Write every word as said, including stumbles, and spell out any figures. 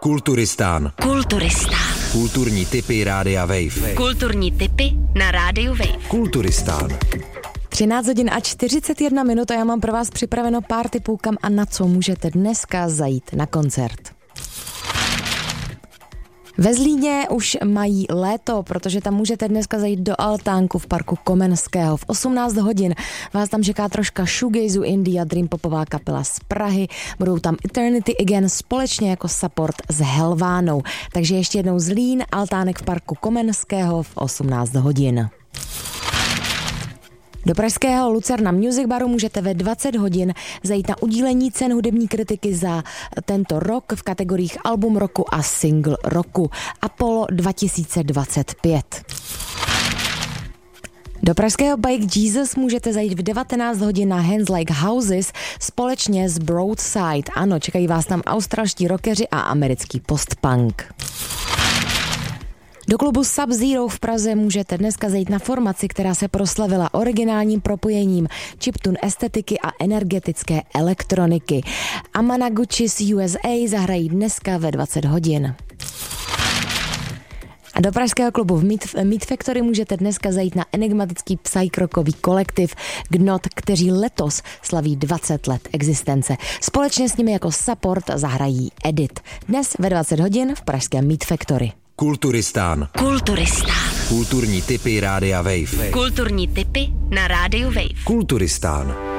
Kulturistán. Kulturistán. Kulturní tipy Rádia Wave. Kulturní tipy na Rádiu Wave. Kulturistán. třináct hodin a čtyřicet jedna minut a já mám pro vás připraveno pár tipů, kam a na co můžete dneska zajít na koncert. Ve Zlíně už mají léto, protože tam můžete dneska zajít do altánku v parku Komenského. V osmnáct hodin vás tam čeká troška shoegazu, indie a dream popová kapela z Prahy. Budou tam Eternity Again společně jako support s Helvánou. Takže ještě jednou Zlín, altánek v parku Komenského v osmnáct hodin. Do pražského Lucerna Music Baru můžete ve dvacet hodin zajít na udílení cen hudební kritiky za tento rok v kategoriích album roku a single roku Apollo dva tisíce dvacet pět. Do pražského Bike Jesus můžete zajít v devatenáct hodin na Hands Like Houses společně s Broadside. Ano, čekají vás tam australští rockeři a americký postpunk. Do klubu Sub-Zero v Praze můžete dneska zajít na formaci, která se proslavila originálním propojením chiptune estetiky a energetické elektroniky. Amanaguchi z U S A zahrají dneska ve dvacet hodin. A do pražského klubu v Meat, Meat Factory můžete dneska zajít na enigmatický psych-rockový kolektiv Gnot, kteří letos slaví dvacet let existence. Společně s nimi jako support zahrají Edit. Dnes ve dvacet hodin v pražském Meat Factory. Kulturistán. Kulturistán. Kulturní tipy Rádia Wave. Kulturní tipy na Rádiu Wave. Kulturistán.